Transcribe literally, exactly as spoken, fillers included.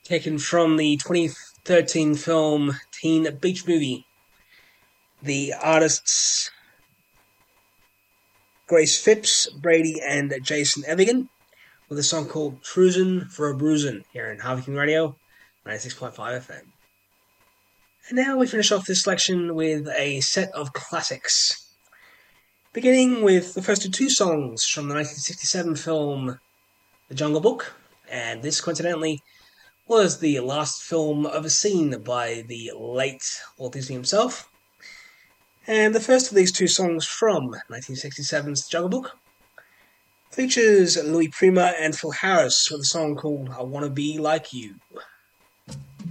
taken from the twenty thirteen film Teen Beach Movie. The artists Grace Phipps, Brady, and Jason Evigan, with a song called Cruisin' for a Bruisin' here in Harvey Community Radio, ninety-six point five F M. And now we finish off this selection with a set of classics, beginning with the first of two songs from the nineteen sixty-seven film The Jungle Book, and this, coincidentally, was the last film ever seen by the late Walt Disney himself. And the first of these two songs from nineteen sixty-seven's The Jungle Book features Louis Prima and Phil Harris with a song called I Wanna Be Like You.